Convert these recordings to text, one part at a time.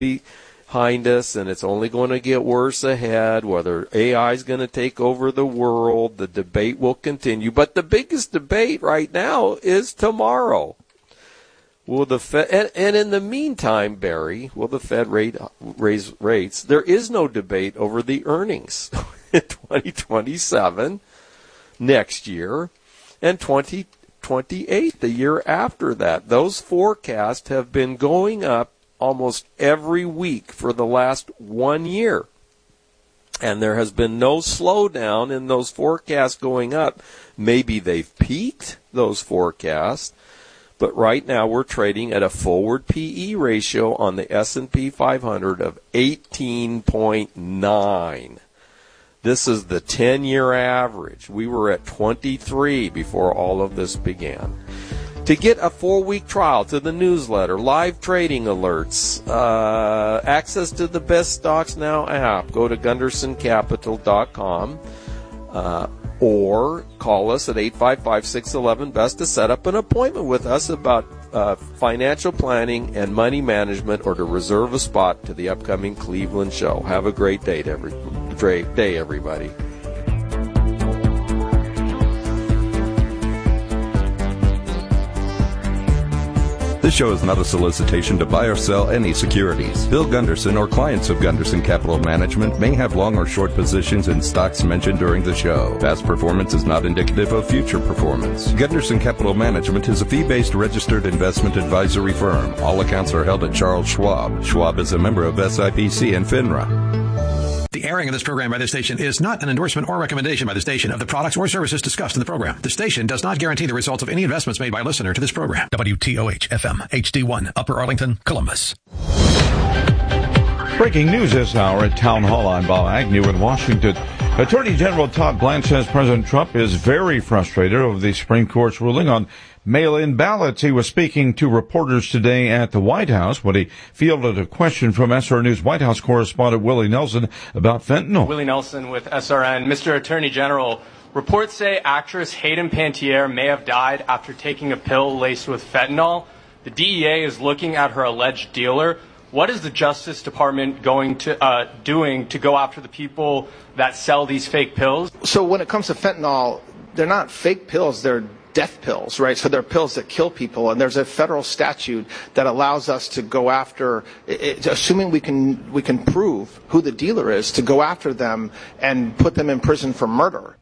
behind us, and it's only going to get worse ahead. Whether AI is going to take over the world, the debate will continue. But the biggest debate right now is tomorrow. Will the Fed, and in the meantime, Barry, will the Fed raise rates? There is no debate over the earnings in 2027, next year, and 2028, the year after that. Those forecasts have been going up almost every week for the last 1 year. And there has been no slowdown in those forecasts going up. Maybe they've peaked, those forecasts. But right now we're trading at a forward PE ratio on the S&P 500 of 18.9. This is the 10-year average. We were at 23 before all of this began. To get a 4-week trial to the newsletter, live trading alerts, access to the Best Stocks Now app, go to GundersonCapital.com. Or call us at 855-611-BEST to set up an appointment with us about financial planning and money management, or to reserve a spot to the upcoming Cleveland show. Have a great day, everybody. This show is not a solicitation to buy or sell any securities. Bill Gunderson or clients of Gunderson Capital Management may have long or short positions in stocks mentioned during the show. Past performance is not indicative of future performance. Gunderson Capital Management is a fee-based registered investment advisory firm. All accounts are held at Charles Schwab. Schwab is a member of SIPC and FINRA. The airing of this program by this station is not an endorsement or recommendation by the station of the products or services discussed in the program. The station does not guarantee the results of any investments made by a listener to this program. WTOH-FM, HD1, Upper Arlington, Columbus. Breaking news this hour at Town Hall. I'm Bob Agnew in Washington. Attorney General Todd Blanche says President Trump is very frustrated over the Supreme Court's ruling on mail-in ballots. He was speaking to reporters today at the White House when he fielded a question from SR News White House correspondent Willie Nelson about fentanyl. Willie Nelson with SRN. Mr. Attorney General, reports say actress Hayden Panettiere may have died after taking a pill laced with fentanyl. The DEA is looking at her alleged dealer. What is the Justice Department doing to go after the people that sell these fake pills? So when it comes to fentanyl, they're not fake pills, they're death pills, right? So they're pills that kill people, and there's a federal statute that allows us to go after, assuming we can prove who the dealer is, to go after them and put them in prison for murder.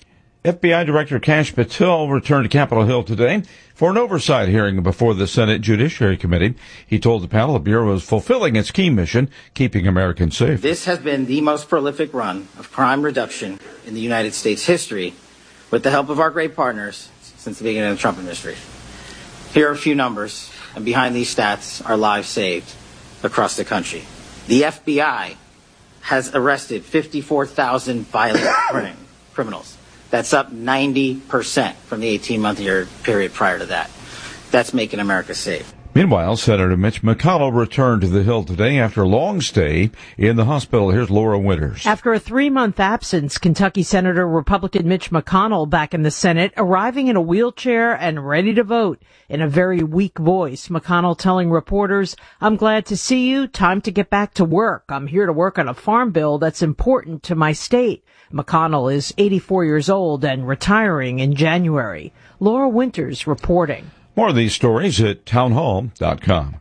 FBI Director Kash Patel returned to Capitol Hill today for an oversight hearing before the Senate Judiciary Committee. He told the panel the Bureau is fulfilling its key mission, keeping Americans safe. This has been the most prolific run of crime reduction in the United States history, with the help of our great partners since the beginning of the Trump administration. Here are a few numbers, and behind these stats are lives saved across the country. The FBI has arrested 54,000 violent criminals. That's up 90% from the 18-month period prior to that. That's making America safe. Meanwhile, Senator Mitch McConnell returned to the Hill today after a long stay in the hospital. Here's Laura Winters. After a 3-month absence, Kentucky Senator Republican Mitch McConnell back in the Senate, arriving in a wheelchair and ready to vote. In a very weak voice, McConnell telling reporters, "I'm glad to see you. Time to get back to work. I'm here to work on a farm bill that's important to my state." McConnell is 84 years old and retiring in January. Laura Winters reporting. More of these stories at townhall.com.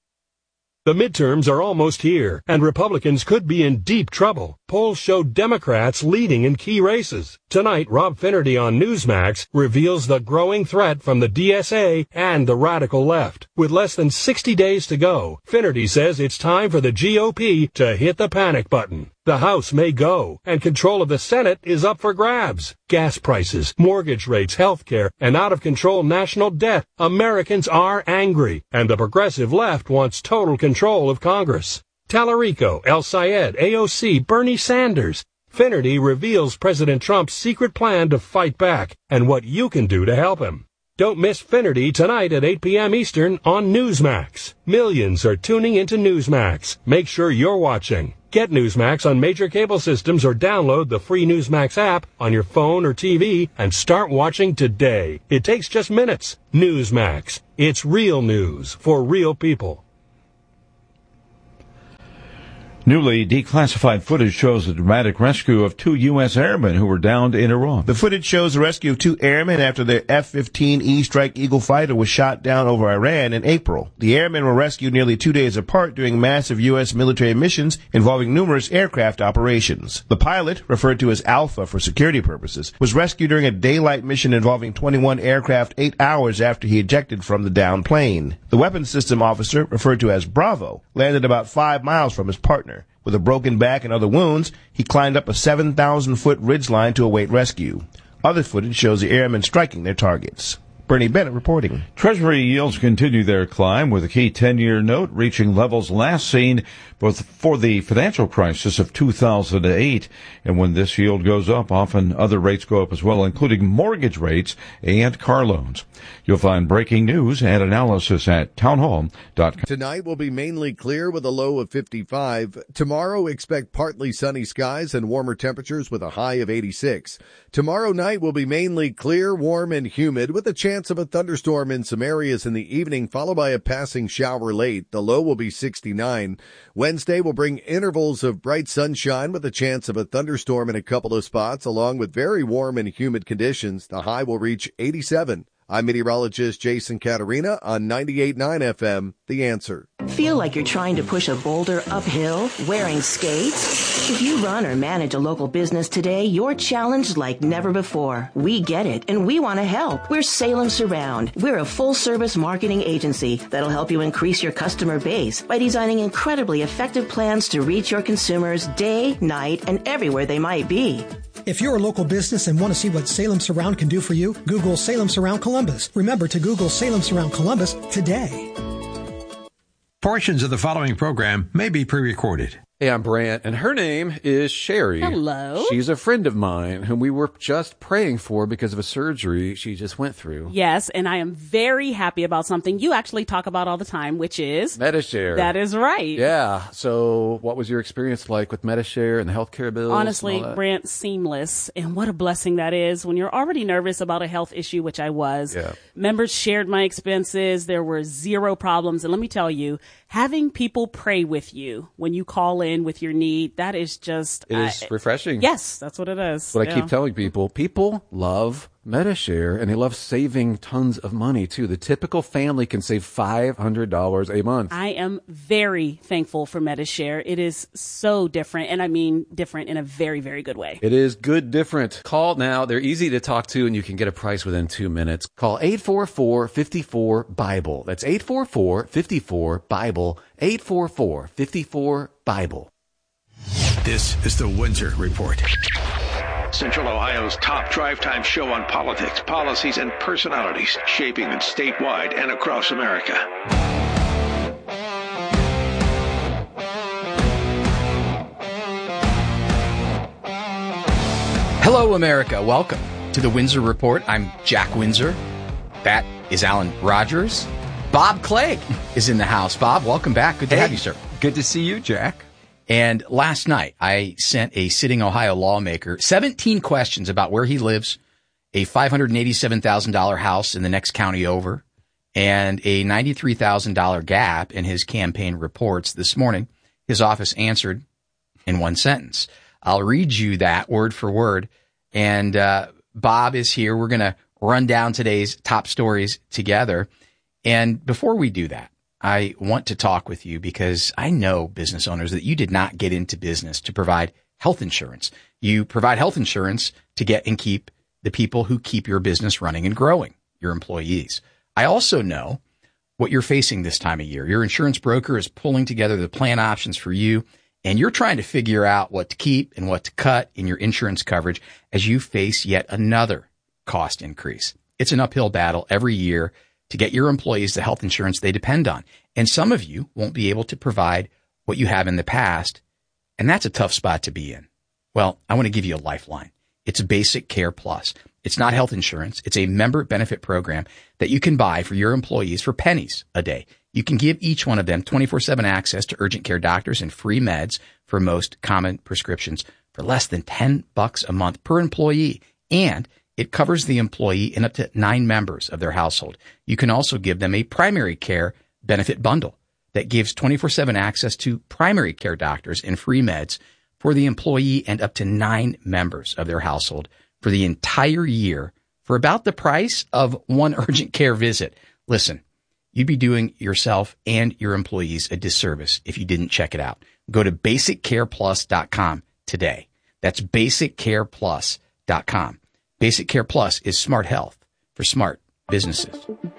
The midterms are almost here, and Republicans could be in deep trouble. Polls show Democrats leading in key races. Tonight, Rob Finnerty on Newsmax reveals the growing threat from the DSA and the radical left. With less than 60 days to go, Finnerty says it's time for the GOP to hit the panic button. The House may go, and control of the Senate is up for grabs. Gas prices, mortgage rates, health care, and out-of-control national debt. Americans are angry, and the progressive left wants total control of Congress. Tallarico, El Sayed, AOC, Bernie Sanders. Finnerty reveals President Trump's secret plan to fight back and what you can do to help him. Don't miss Finnerty tonight at 8 p.m. Eastern on Newsmax. Millions are tuning into Newsmax. Make sure you're watching. Get Newsmax on major cable systems or download the free Newsmax app on your phone or TV and start watching today. It takes just minutes. Newsmax. It's real news for real people. Newly declassified footage shows the dramatic rescue of 2 U.S. airmen who were downed in Iraq. The footage shows the rescue of 2 airmen after their F-15E Strike Eagle fighter was shot down over Iran in April. The airmen were rescued nearly 2 days apart during massive U.S. military missions involving numerous aircraft operations. The pilot, referred to as Alpha for security purposes, was rescued during a daylight mission involving 21 aircraft 8 hours after he ejected from the downed plane. The weapons system officer, referred to as Bravo, landed about 5 miles from his partner. With a broken back and other wounds, he climbed up a 7,000-foot ridgeline to await rescue. Other footage shows the airmen striking their targets. Bernie Bennett reporting. Treasury yields continue their climb, with a key 10-year note reaching levels last seen for the financial crisis of 2008. And when this yield goes up, often other rates go up as well, including mortgage rates and car loans. You'll find breaking news and analysis at townhall.com. Tonight will be mainly clear with a low of 55. Tomorrow, expect partly sunny skies and warmer temperatures with a high of 86. Tomorrow night will be mainly clear, warm, and humid with a chance of a thunderstorm in some areas in the evening, followed by a passing shower late. The low will be 69. Wednesday will bring intervals of bright sunshine with a chance of a thunderstorm in a couple of spots, along with very warm and humid conditions. The high will reach 87. I'm meteorologist Jason Caterina on 98.9 FM, The Answer. Feel like you're trying to push a boulder uphill wearing skates? If you run or manage a local business today, you're challenged like never before. We get it, and we want to help. We're Salem Surround. We're a full-service marketing agency that'll help you increase your customer base by designing incredibly effective plans to reach your consumers day, night, and everywhere they might be. If you're a local business and want to see what Salem Surround can do for you, Google Salem Surround Columbus. Remember to Google Salem Surround Columbus today. Portions of the following program may be pre-recorded. Hey, I'm Brant, and her name is Sherry. Hello. She's a friend of mine whom we were just praying for because of a surgery she just went through. Yes, and I am very happy about something you actually talk about all the time, which is Medi-Share. That is right. Yeah. So what was your experience like with Medi-Share and the healthcare bills? Honestly, Brant, seamless. And what a blessing that is when you're already nervous about a health issue, which I was. Yeah. Members shared my expenses. There were zero problems. And let me tell you, having people pray with you when you call in with your need, that is just... It is refreshing. Yes, that's what it is. What I keep telling people. People love Medi-Share, and they love saving tons of money, too. The typical family can save $500 a month. I am very thankful for Medi-Share. It is so different, and I mean different in a very, very good way. It is good different. Call now. They're easy to talk to, and you can get a price within 2 minutes. Call 844-54-BIBLE. That's 844-54-BIBLE. 844-54-BIBLE. This is the Windsor Report. Central Ohio's top drive time show on politics, policies, and personalities shaping it statewide and across America. Hello, America. Welcome to the Windsor Report. I'm Jack Windsor. That is Alan Rogers. Bob Clegg is in the house. Bob, welcome back. Good to have you, sir. Good to see you, Jack. And last night, I sent a sitting Ohio lawmaker 17 questions about where he lives, a $587,000 house in the next county over, and a $93,000 gap in his campaign reports. This morning, his office answered in one sentence. I'll read you that word for word. And Bob is here. We're going to run down today's top stories together. And before we do that, I want to talk with you because I know, business owners, that you did not get into business to provide health insurance. You provide health insurance to get and keep the people who keep your business running and growing, your employees. I also know what you're facing this time of year. Your insurance broker is pulling together the plan options for you, and you're trying to figure out what to keep and what to cut in your insurance coverage as you face yet another cost increase. It's an uphill battle every year to get your employees the health insurance they depend on. And some of you won't be able to provide what you have in the past, and that's a tough spot to be in. Well, I want to give you a lifeline. It's Basic Care Plus. It's not health insurance. It's a member benefit program that you can buy for your employees for pennies a day. You can give each one of them 24/7 access to urgent care doctors and free meds for most common prescriptions for less than $10 a month per employee. And it covers the employee and up to 9 members of their household. You can also give them a primary care benefit bundle. that gives 24/7 access to primary care doctors and free meds for the employee and up to 9 members of their household for the entire year for about the price of one urgent care visit. Listen, you'd be doing yourself and your employees a disservice if you didn't check it out. Go to BasicCarePlus.com today. That's BasicCarePlus.com. Basic Care Plus is smart health for smart businesses.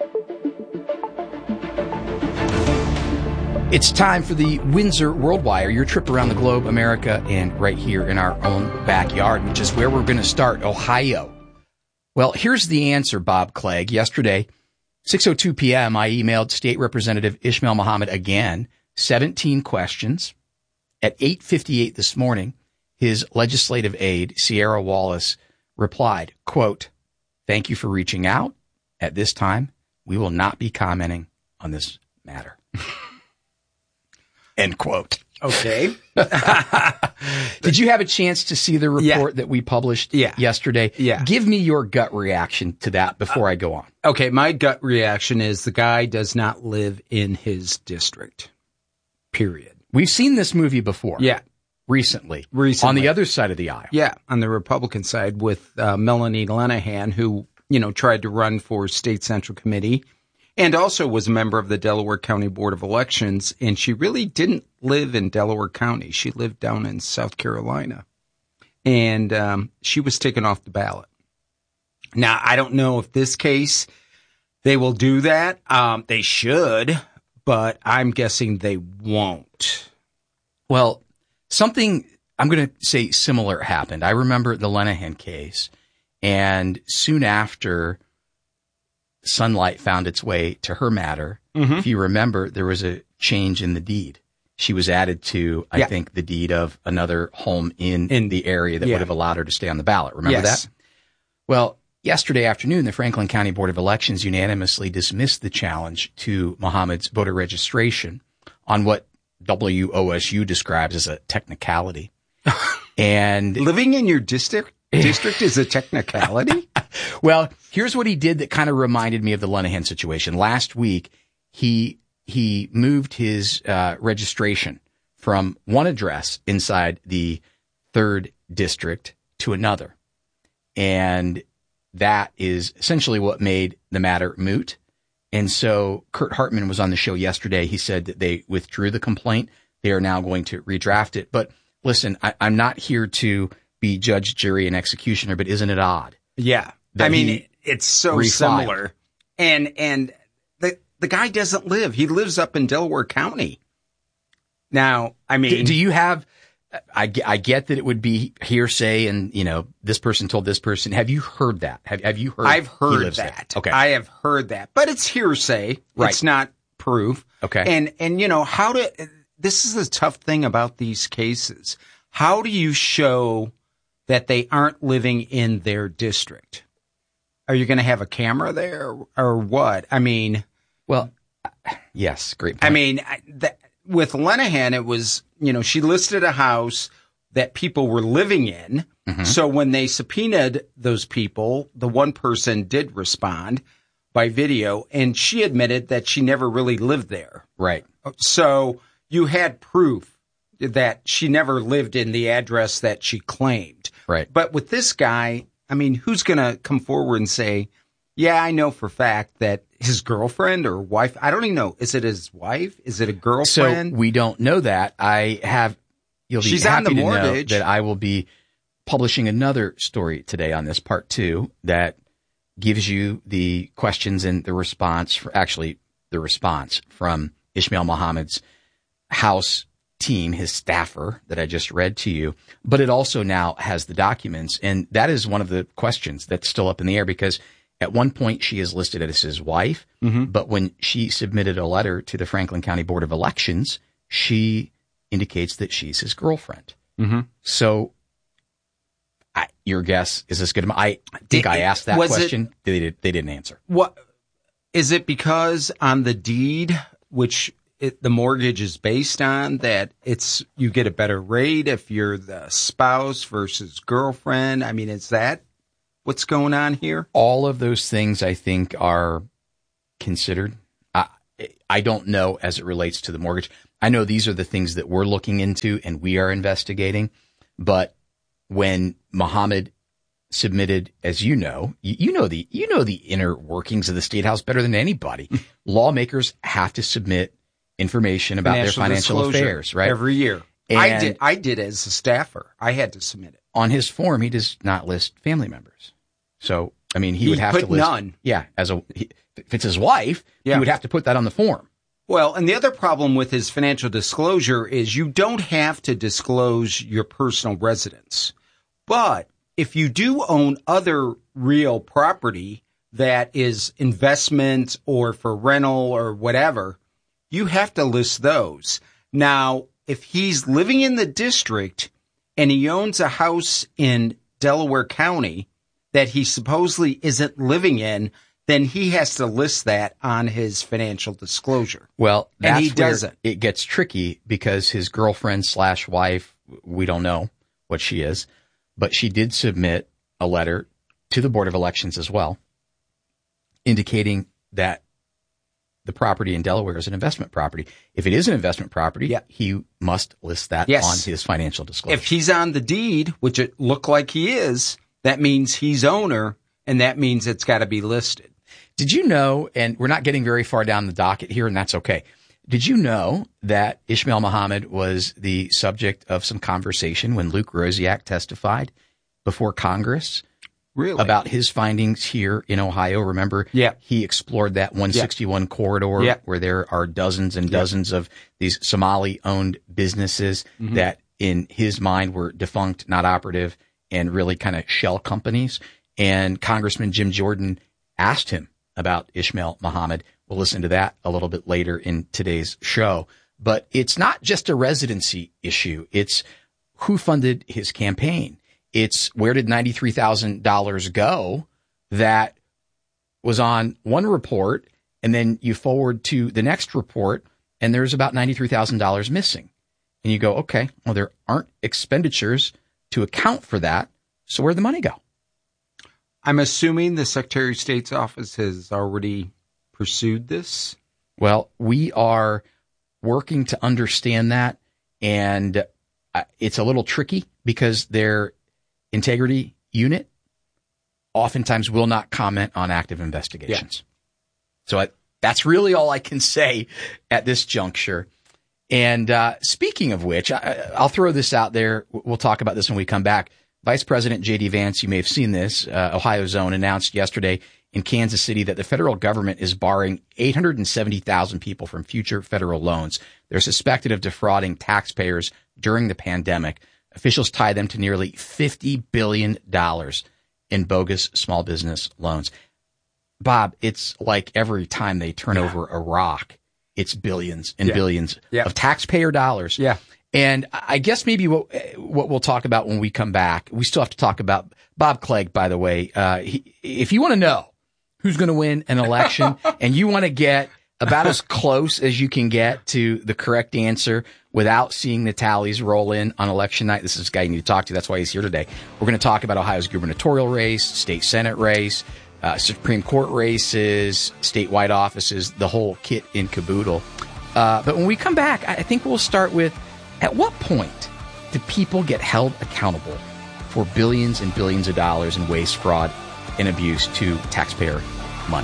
It's time for the Windsor Worldwire, your trip around the globe, America, and right here in our own backyard, which is where we're going to start, Ohio. Well, here's the answer, Bob Clegg. Yesterday, 6:02 p.m., I emailed State Representative Ishmael Muhammad again, 17 questions. At 8:58 this morning, his legislative aide, Sierra Wallace, replied, quote, "Thank you for reaching out. At this time, we will not be commenting on this matter." End quote. Okay. Did you have a chance to see the report that we published yesterday? Yeah. Give me your gut reaction to that before I go on. Okay, my gut reaction is the guy does not live in his district. Period. We've seen this movie before. Yeah. Recently. On the other side of the aisle. Yeah, on the Republican side with Melanie Lenahan, who, tried to run for State Central Committee and also was a member of the Delaware County Board of Elections. And she really didn't live in Delaware County. She lived down in South Carolina. And she was taken off the ballot. Now, I don't know if this case they will do that. They should, but I'm guessing they won't. Well, something I'm going to say similar happened. I remember the Lenahan case, and soon after sunlight found its way to her matter, if you remember, there was a change in the deed. She was added to, I think, the deed of another home in the area that would have allowed her to stay on the ballot. Remember that? Well, yesterday afternoon, the Franklin County Board of Elections unanimously dismissed the challenge to Muhammad's voter registration on what WOSU describes as a technicality. And living in your district is a technicality? Well, here's what he did that kind of reminded me of the Lenahan situation. Last week, he moved his registration from one address inside the 3rd district to another. And that is essentially what made the matter moot. And so Kurt Hartman was on the show yesterday. He said that they withdrew the complaint. They are now going to redraft it. But listen, I'm not here to be judge, jury, and executioner, but isn't it odd? Yeah. I mean, it's so similar. And the guy doesn't live. He lives up in Delaware County. Now, I mean, do you have, I get that it would be hearsay and, this person told this person. Have you heard that? Have you heard? I've heard that. There? Okay. I have heard that, but it's hearsay. Right. It's not proof. Okay. And this is the tough thing about these cases. How do you show that they aren't living in their district? Are you going to have a camera there or what? I mean, well, yes, great point. I mean, with Lenahan, it was, she listed a house that people were living in. Mm-hmm. So when they subpoenaed those people, the one person did respond by video, and she admitted that she never really lived there. Right. So you had proof that she never lived in the address that she claimed. Right. But with this guy, I mean, who's going to come forward and say, yeah, I know for a fact that his girlfriend or wife, I don't even know. Is it his wife? Is it a girlfriend? So we don't know that. You'll be She's happy on the to mortgage. know that I will be publishing another story today on this part 2 that gives you the questions and the response from Ishmael Muhammad's House team, his staffer that I just read to you, but it also now has the documents. And that is one of the questions that's still up in the air because at one point she is listed as his wife, but when she submitted a letter to the Franklin County Board of Elections, she indicates that she's his girlfriend. So your guess, is this good? I think I asked that question. They didn't answer. What is it because on the deed, which the mortgage is based on, that you get a better rate if you're the spouse versus girlfriend? I mean, is that what's going on here? All of those things I think are considered. I don't know as it relates to the mortgage. I know these are the things that we're looking into and we are investigating. But when Mohammed submitted, as you know the inner workings of the State House better than anybody. Lawmakers have to submit information about their financial affairs, right? Every year. And I did as a staffer. I had to submit it. On his form, he does not list family members. So, I mean, he would have put to list none. Yeah, if it's his wife, he would have to put that on the form. Well, and the other problem with his financial disclosure is you don't have to disclose your personal residence. But if you do own other real property that is investment or for rental or whatever, you have to list those. Now, if he's living in the district and he owns a house in Delaware County that he supposedly isn't living in, then he has to list that on his financial disclosure. Well, and he that's where doesn't. It gets tricky because his girlfriend/wife, we don't know what she is, but she did submit a letter to the Board of Elections as well, indicating that the property in Delaware is an investment property. If it is an investment property, he must list that on his financial disclosure. If he's on the deed, which it looked like he is, that means he's owner, and that means it's got to be listed. Did you know, and we're not getting very far down the docket here, and that's okay. Did you know that Ishmael Muhammad was the subject of some conversation when Luke Rosiak testified before Congress? Really? About his findings here in Ohio. Remember, he explored that 161 corridor where there are dozens and dozens of these Somali-owned businesses that in his mind were defunct, not operative, and really kind of shell companies. And Congressman Jim Jordan asked him about Ishmael Muhammad. We'll listen to that a little bit later in today's show. But it's not just a residency issue. It's who funded his campaign. It's where did $93,000 go that was on one report, and then you forward to the next report, and there's about $93,000 missing. And you go, okay, well, there aren't expenditures to account for that, so where'd the money go? I'm assuming the Secretary of State's office has already pursued this? Well, we are working to understand that, and it's a little tricky because their integrity unit oftentimes will not comment on active investigations. So that's really all I can say at this juncture. And speaking of which, I'll throw this out there. We'll talk about this when we come back. Vice President J.D. Vance, you may have seen this, Ohio's own, announced yesterday in Kansas City that the federal government is barring 870,000 people from future federal loans. They're suspected of defrauding taxpayers during the pandemic. Officials tie them to nearly $50 billion in bogus small business loans. Bob, it's like every time they turn over a rock, it's billions and billions of taxpayer dollars. And I guess maybe what we'll talk about when we come back, we still have to talk about Bob Clegg, by the way. If you want to know who's going to win an election and you want to get about as close as you can get to the correct answer without seeing the tallies roll in on election night, this is the guy you need to talk to. That's why he's here today. We're going to talk about Ohio's gubernatorial race, state senate race, Supreme Court races, statewide offices, the whole kit and caboodle. But when we come back, I think we'll start with, at what point do people get held accountable for billions and billions of dollars in waste, fraud, and abuse to taxpayer money?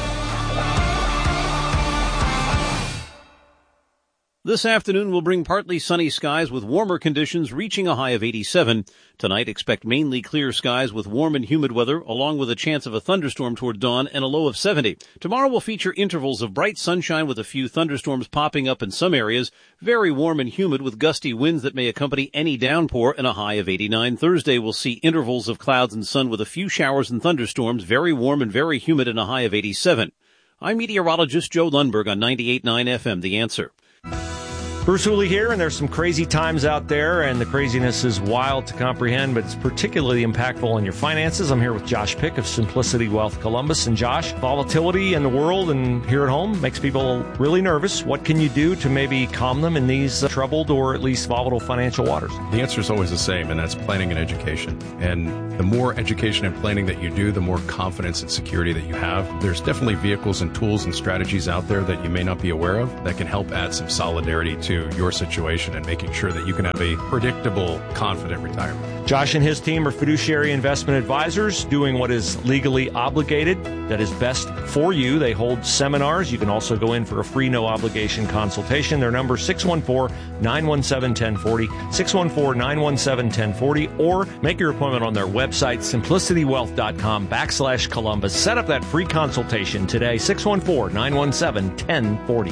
This afternoon will bring partly sunny skies with warmer conditions reaching a high of 87. Tonight, expect mainly clear skies with warm and humid weather, along with a chance of a thunderstorm toward dawn and a low of 70. Tomorrow will feature intervals of bright sunshine with a few thunderstorms popping up in some areas. Very warm and humid with gusty winds that may accompany any downpour and a high of 89. Thursday will see intervals of clouds and sun with a few showers and thunderstorms. Very warm and very humid and a high of 87. I'm meteorologist Joe Lundberg on 98.9 FM, The Answer. Bruce Hooley here, and there's some crazy times out there, and the craziness is wild to comprehend, but it's particularly impactful on your finances. I'm here with Josh Pick of Simplicity Wealth Columbus. And Josh, volatility in the world and here at home makes people really nervous. What can you do to maybe calm them in these troubled or at least volatile financial waters? The answer is always the same, and that's planning and education. And the more education and planning that you do, the more confidence and security that you have. There's definitely vehicles and tools and strategies out there that you may not be aware of that can help add some solidarity to your situation and making sure that you can have a predictable, confident retirement. Josh and his team are fiduciary investment advisors doing what is legally obligated, that is best for you. They hold seminars. You can also go in for a free, no-obligation consultation. Their number is 614-917-1040, 614-917-1040, or make your appointment on their website, simplicitywealth.com/Columbus. Set up that free consultation today, 614-917-1040.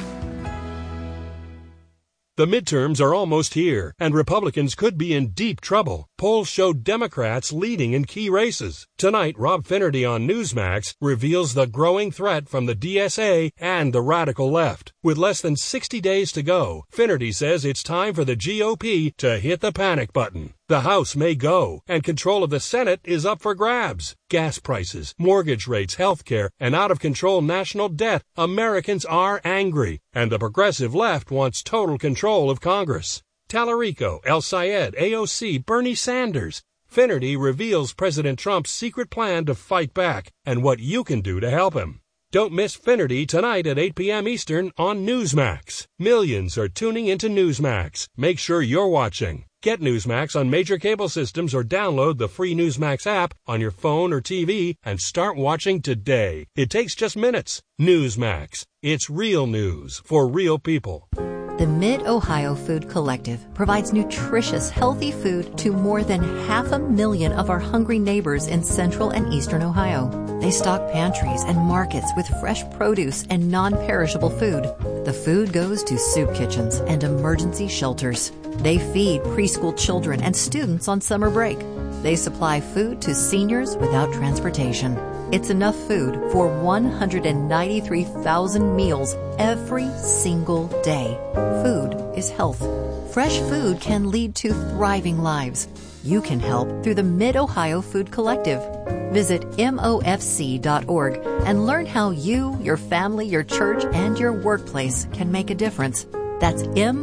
The midterms are almost here, and Republicans could be in deep trouble. Polls show Democrats leading in key races. Tonight, Rob Finnerty on Newsmax reveals the growing threat from the DSA and the radical left. With less than 60 days to go, Finnerty says it's time for the GOP to hit the panic button. The House may go, and control of the Senate is up for grabs. Gas prices, mortgage rates, health care, and out-of-control national debt. Americans are angry, and the progressive left wants total control of Congress. Tallarico, El Sayed, AOC, Bernie Sanders. Finnerty reveals President Trump's secret plan to fight back and what you can do to help him. Don't miss Finnerty tonight at 8 p.m. Eastern on Newsmax. Millions are tuning into Newsmax. Make sure you're watching. Get Newsmax on major cable systems or download the free Newsmax app on your phone or TV and start watching today. It takes just minutes. Newsmax. It's real news for real people. The Mid-Ohio Food Collective provides nutritious, healthy food to more than 500,000 of our hungry neighbors in central and eastern Ohio. They stock pantries and markets with fresh produce and non-perishable food. The food goes to soup kitchens and emergency shelters. They feed preschool children and students on summer break. They supply food to seniors without transportation. It's enough food for 193,000 meals every single day. Food is health. Fresh food can lead to thriving lives. You can help through the Mid-Ohio Food Collective. Visit MOFC.org and learn how you, your family, your church, and your workplace can make a difference. That's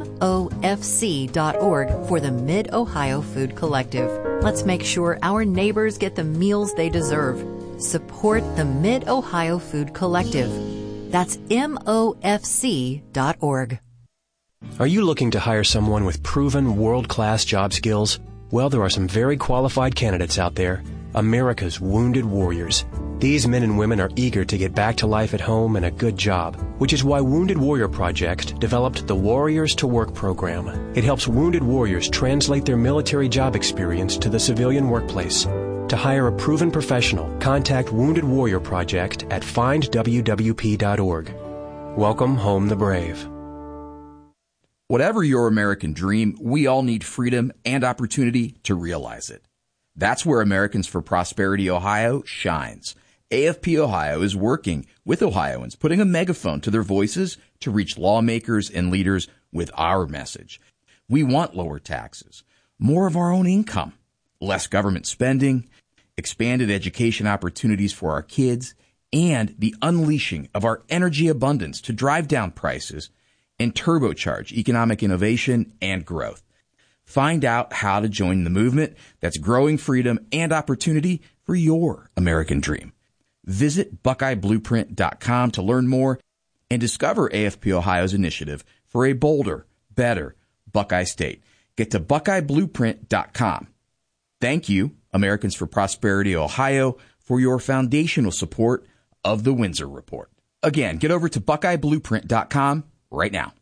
MOFC.org for the Mid-Ohio Food Collective. Let's make sure our neighbors get the meals they deserve. Support the Mid-Ohio Food Collective. That's MOFC.org. Are you looking to hire someone with proven world-class job skills? Well, there are some very qualified candidates out there. America's wounded warriors. These men and women are eager to get back to life at home and a good job, which is why Wounded Warrior Project developed the Warriors to Work program. It helps wounded warriors translate their military job experience to the civilian workplace. To hire a proven professional, contact Wounded Warrior Project at findwwp.org. Welcome home the brave. Whatever your American dream, we all need freedom and opportunity to realize it. That's where Americans for Prosperity Ohio shines. AFP Ohio is working with Ohioans, putting a megaphone to their voices to reach lawmakers and leaders with our message. We want lower taxes, more of our own income, less government spending, expanded education opportunities for our kids, and the unleashing of our energy abundance to drive down prices and turbocharge economic innovation and growth. Find out how to join the movement that's growing freedom and opportunity for your American dream. Visit BuckeyeBlueprint.com to learn more and discover AFP Ohio's initiative for a bolder, better Buckeye State. Get to BuckeyeBlueprint.com. Thank you, Americans for Prosperity Ohio, for your foundational support of the Windsor Report. Again, get over to BuckeyeBlueprint.com right now.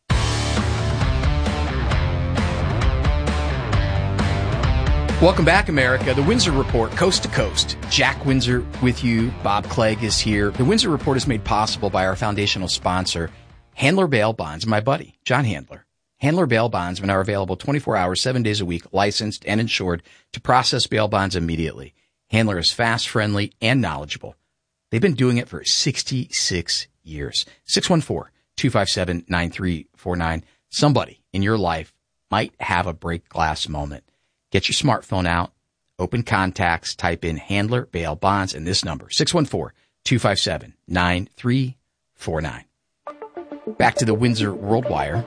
Welcome back, America. The Windsor Report, coast to coast. Jack Windsor with you. Bob Clegg is here. The Windsor Report is made possible by our foundational sponsor, Handler Bail Bonds, my buddy, John Handler. Handler Bail Bondsmen are available 24 hours, 7 days a week, licensed and insured to process bail bonds immediately. Handler is fast, friendly, and knowledgeable. They've been doing it for 66 years. 614-257-9349. Somebody in your life might have a break glass moment. Get your smartphone out, open contacts, type in Handler Bail Bonds, and this number, 614-257-9349. Back to the Windsor World Wire.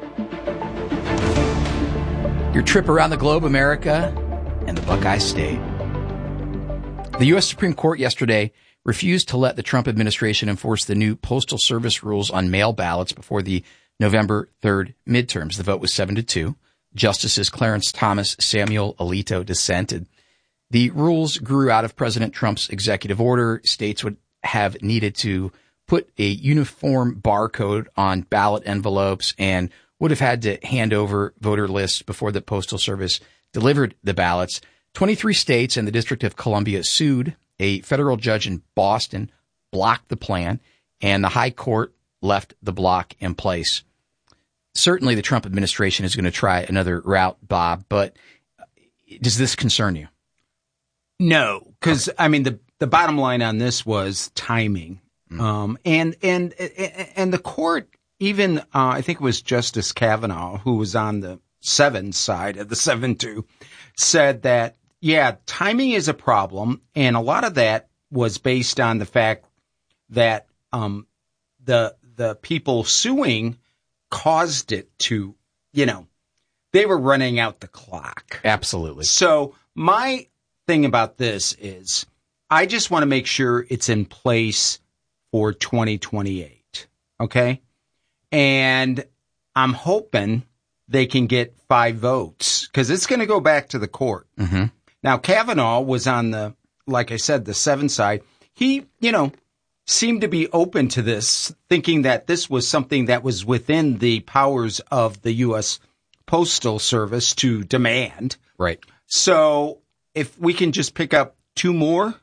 Your trip around the globe, America, and the Buckeye State. The U.S. Supreme Court yesterday refused to let the Trump administration enforce the new Postal Service rules on mail ballots before the November 3rd midterms. The vote was 7-2. Justices Clarence Thomas, Samuel Alito dissented. The rules grew out of President Trump's executive order. States would have needed to put a uniform barcode on ballot envelopes and would have had to hand over voter lists before the Postal Service delivered the ballots. 23 states and the District of Columbia sued. A federal judge in Boston blocked the plan, and the High Court left the block in place. Certainly the Trump administration is going to try another route, Bob, but does this concern you? No, because, I mean, the bottom line on this was timing. And the court, even, I think it was Justice Kavanaugh, who was on the 7 side of the 7-2, said that, yeah, timing is a problem. And a lot of that was based on the fact that the people suing caused it to, they were running out the clock. Absolutely. So my thing about this is I just want to make sure it's in place for 2028. Okay. And I'm hoping they can get 5 votes because it's going to go back to the court. Mm-hmm. Now, Kavanaugh was on the, like I said, the 7 side. He, seemed to be open to this, thinking that this was something that was within the powers of the U.S. Postal Service to demand. Right. So if we can just pick up 2 more,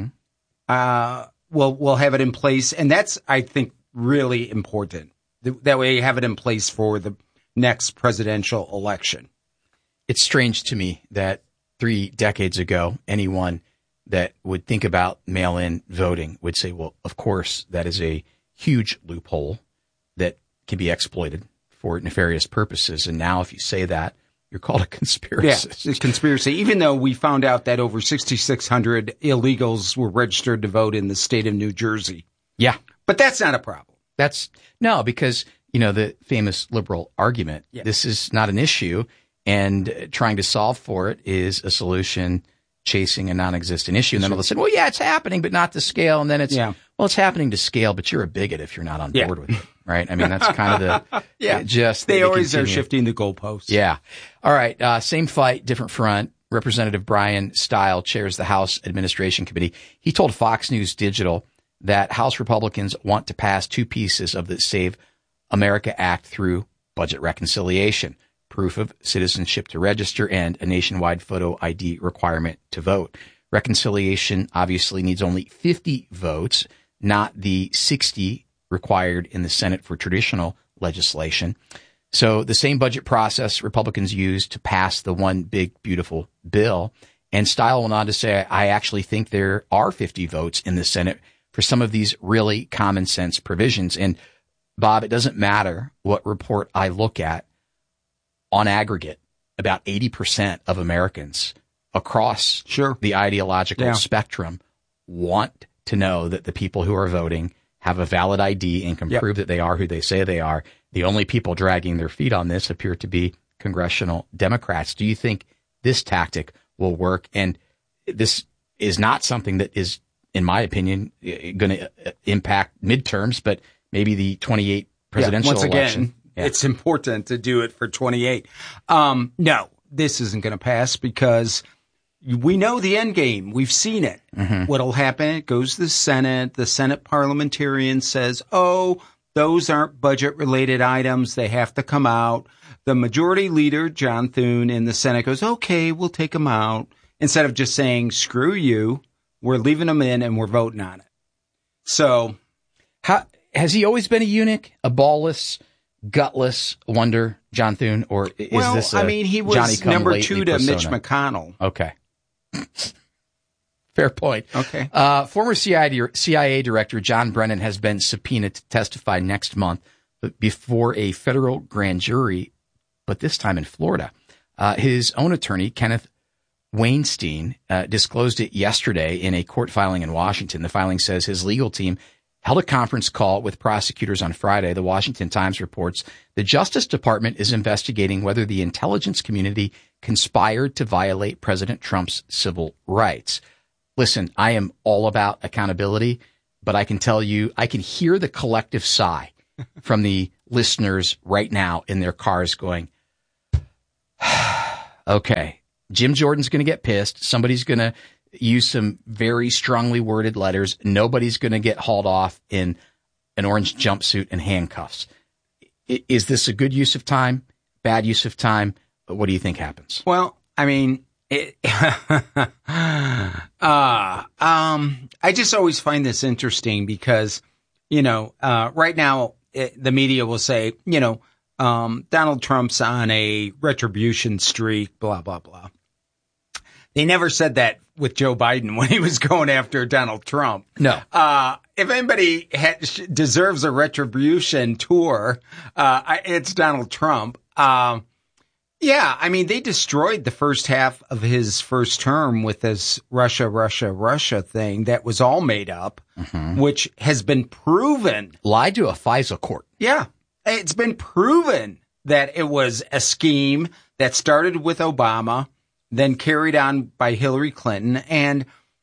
we'll have it in place. And that's, I think, really important. That way you have it in place for the next presidential election. It's strange to me that 3 decades ago, anyone that would think about mail-in voting would say, well, of course, that is a huge loophole that can be exploited for nefarious purposes. And now if you say that, you're called a conspiracist. Yeah, it's a conspiracy, even though we found out that over 6,600 illegals were registered to vote in the state of New Jersey. Yeah. But that's not a problem. No, because, the famous liberal argument, this is not an issue, and trying to solve for it is a solution chasing a non-existent issue. And then all of a sudden, well, yeah, it's happening, but not to scale. And then it's, well, it's happening to scale, but you're a bigot if you're not on board with it, right? I mean, that's kind of the, they always are shifting the goalposts. Yeah. All right. Same fight, different front. Representative Brian Stile chairs the House Administration Committee. He told Fox News Digital that House Republicans want to pass 2 pieces of the Save America Act through budget reconciliation. Proof of citizenship to register, and a nationwide photo ID requirement to vote. Reconciliation obviously needs only 50 votes, not the 60 required in the Senate for traditional legislation. So the same budget process Republicans used to pass the One Big Beautiful Bill. And Stile went on to say, I actually think there are 50 votes in the Senate for some of these really common sense provisions. And Bob, it doesn't matter what report I look at. On aggregate, about 80% of Americans across the ideological spectrum want to know that the people who are voting have a valid ID and can prove that they are who they say they are. The only people dragging their feet on this appear to be congressional Democrats. Do you think this tactic will work? And this is not something that is, in my opinion, going to impact midterms, but maybe the 28 presidential election. Again, it's important to do it for 28. No, this isn't going to pass because we know the end game. We've seen it. What'll happen? It goes to the Senate. The Senate parliamentarian says, oh, those aren't budget related items. They have to come out. The majority leader, John Thune, in the Senate goes, okay, we'll take them out. Instead of just saying, screw you, we're leaving them in and we're voting on it. So has he always been a eunuch, a ballless, gutless wonder, John Thune, or is this he was number 2 to persona? Mitch McConnell. Okay. Fair point. Okay. Former CIA Director John Brennan has been subpoenaed to testify next month before a federal grand jury but this time in Florida. His own attorney, Kenneth Weinstein, disclosed it yesterday in a court filing in Washington. The filing says his legal team held a conference call with prosecutors on Friday. The Washington Times reports the Justice Department is investigating whether the intelligence community conspired to violate President Trump's civil rights. Listen, I am all about accountability, but I can tell you, I can hear the collective sigh from the listeners right now in their cars going, okay, Jim Jordan's going to get pissed. Somebody's going to use some very strongly worded letters. Nobody's going to get hauled off in an orange jumpsuit and handcuffs. Is this a good use of time? Bad use of time? What do you think happens? Well, I mean, I just always find this interesting because, right now the media will say, Donald Trump's on a retribution streak, blah, blah, blah. They never said that with Joe Biden when he was going after Donald Trump. No. If anybody deserves a retribution tour, it's Donald Trump. Yeah, I mean, they destroyed the first half of his first term with this Russia thing that was all made up, which has been proven. Lied to a FISA court. Yeah, it's been proven that it was a scheme that started with Obama, then carried on by Hillary Clinton. And,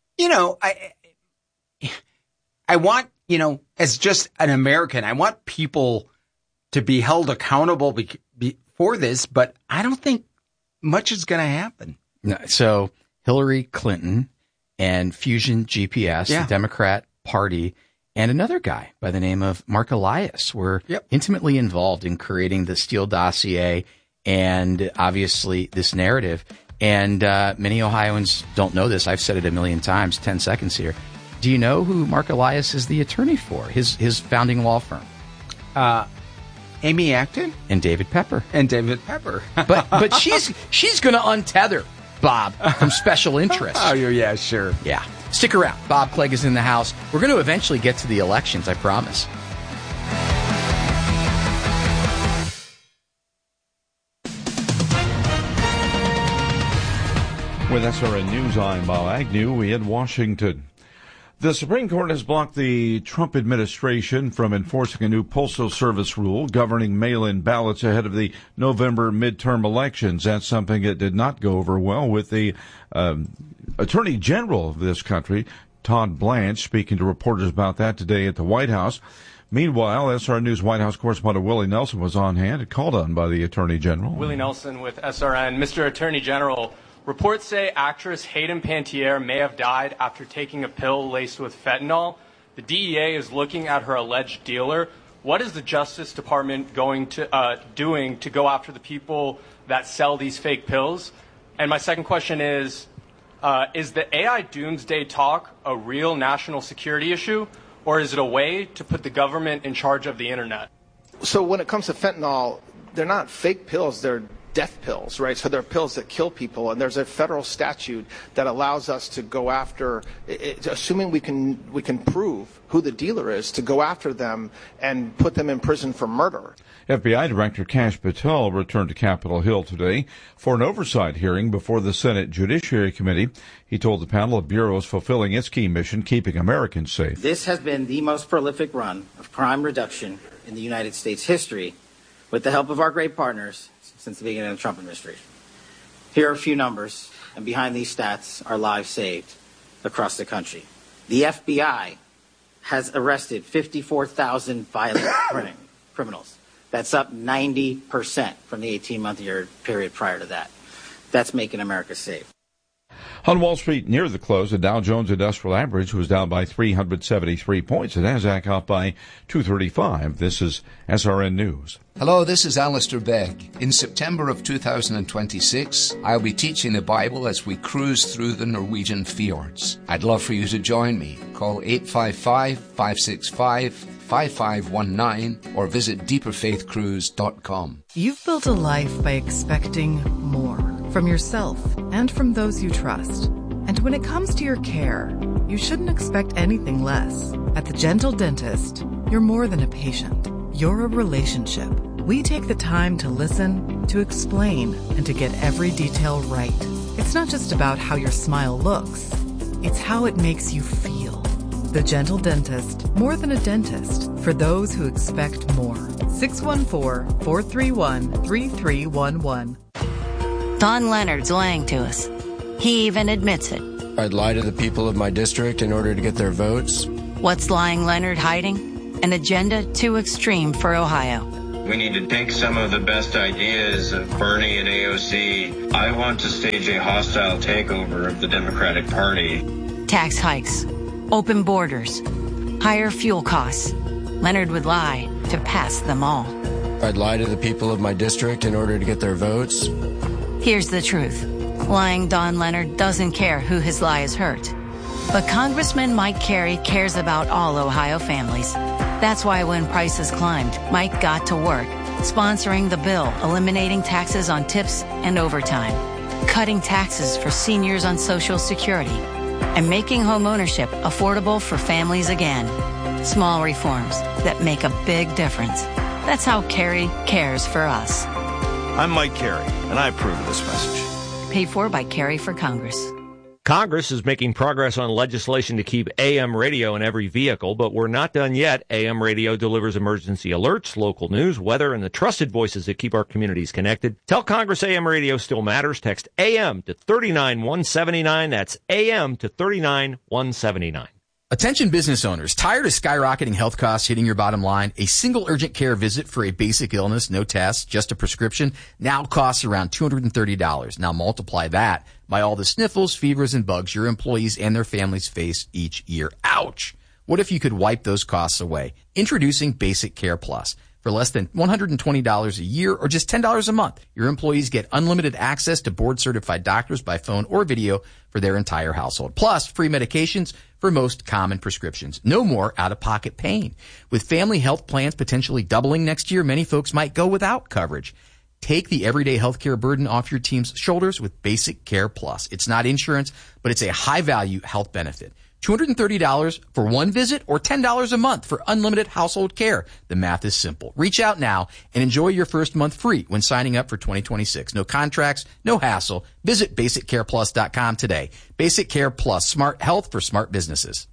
I want, as just an American, I want people to be held accountable for this, but I don't think much is going to happen. No, so Hillary Clinton and Fusion GPS, the Democrat Party, and another guy by the name of Mark Elias were intimately involved in creating the Steele dossier and obviously this narrative. And many Ohioans don't know this. I've said it a million times, 10 seconds here. Do you know who Mark Elias is the attorney for, his founding law firm? Amy Acton? And David Pepper. But she's going to untether Bob from special interests. Oh, yeah, sure. Yeah. Stick around. Bob Clegg is in the house. We're going to eventually get to the elections, I promise. With SRN News, I'm Bob Agnew. We in Washington. The Supreme Court has blocked the Trump administration from enforcing a new Postal Service rule governing mail-in ballots ahead of the November midterm elections. That's something that did not go over well with the Attorney General of this country, Todd Blanche, speaking to reporters about that today at the White House. Meanwhile, SRN News White House correspondent Willie Nelson was on hand and called on by the Attorney General. Willie Nelson with SRN. Mr. Attorney General, reports say actress Hayden Panettiere may have died after taking a pill laced with fentanyl. The DEA is looking at her alleged dealer. What is the Justice Department doing to go after the people that sell these fake pills? And my second question is the AI doomsday talk a real national security issue, or is it a way to put the government in charge of the internet? So when it comes to fentanyl, they're not fake pills, they're death pills, right? So they're pills that kill people, and there's a federal statute that allows us to go after, assuming we can prove who the dealer is, to go after them and put them in prison for murder. FBI Director Kash Patel returned to Capitol Hill today for an oversight hearing before the Senate Judiciary Committee. He told the panel the Bureau is fulfilling its key mission, keeping Americans safe. This has been the most prolific run of crime reduction in the United States history, with the help of our great partners since the beginning of the Trump administration. Here are a few numbers, and behind these stats are lives saved across the country. The FBI has arrested 54,000 violent criminals. That's up 90% from the 18-month year period prior to that. That's making America safe. On Wall Street near the close, the Dow Jones Industrial Average was down by 373 points. The Nasdaq up by 235. This is SRN News. Hello, this is Alistair Begg. In September of 2026, I'll be teaching the Bible as we cruise through the Norwegian fjords. I'd love for you to join me. Call 855-565-5519 or visit deeperfaithcruise.com. You've built a life by expecting more from yourself and from those you trust. And when it comes to your care, you shouldn't expect anything less. At the Gentle Dentist, you're more than a patient. You're a relationship. We take the time to listen to explain, and to get every detail right. It's not just about how your smile looks, it's how it makes you feel. The Gentle Dentist, more than a dentist, for those who expect more. 614-431-3311. Don Leonard's lying to us. He even admits it. I'd lie to the people of my district in order to get their votes. What's lying Leonard hiding? An agenda too extreme for Ohio. We need to take some of the best ideas of Bernie and AOC. I want to stage a hostile takeover of the Democratic Party. Tax hikes, open borders, higher fuel costs. Leonard would lie to pass them all. I'd lie to the people of my district in order to get their votes. Here's the truth. Lying Don Leonard doesn't care who his lie has hurt. But Congressman Mike Carey cares about all Ohio families. That's why when prices climbed, Mike got to work, sponsoring the bill eliminating taxes on tips and overtime, cutting taxes for seniors on Social Security, and making homeownership affordable for families again. Small reforms that make a big difference. That's how Carey cares for us. I'm Mike Carey, and I approve of this message. Paid for by Carey for Congress. Congress is making progress on legislation to keep AM radio in every vehicle, but we're not done yet. AM radio delivers emergency alerts, local news, weather, and the trusted voices that keep our communities connected. Tell Congress AM radio still matters. Text AM to 39179. That's AM to 39179. Attention business owners, tired of skyrocketing health costs hitting your bottom line? A single urgent care visit for a basic illness, no test, just a prescription, now costs around $230. Now multiply that by all the sniffles, fevers, and bugs your employees and their families face each year. Ouch! What if you could wipe those costs away? Introducing Basic Care Plus. For less than $120 a year or just $10 a month, your employees get unlimited access to board-certified doctors by phone or video for their entire household. Plus, free medications for most common prescriptions. No more out-of-pocket pain. With family health plans potentially doubling next year, many folks might go without coverage. Take the everyday healthcare burden off your team's shoulders with Basic Care Plus. It's not insurance, but it's a high-value health benefit. $230 for one visit or $10 a month for unlimited household care. The math is simple. Reach out now and enjoy your first month free when signing up for 2026. No contracts, no hassle. Visit BasicCarePlus.com today. Basic Care Plus, smart health for smart businesses.